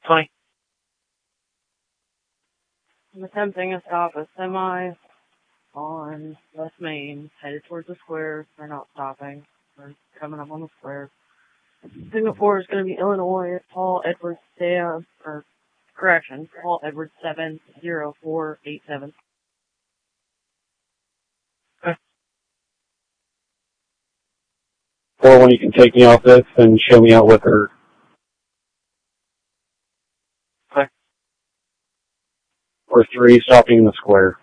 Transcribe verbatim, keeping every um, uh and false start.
twenty. I'm attempting to stop a semi on West Main, headed towards the square. They're not stopping. They're coming up on the square. Signal four is going to be Illinois, Paul Edwards Sam, or correction, Paul Edwards seven zero four eight seven. Okay. Or when you can take me off this and show me out with her. Okay. Or three, stopping in the square.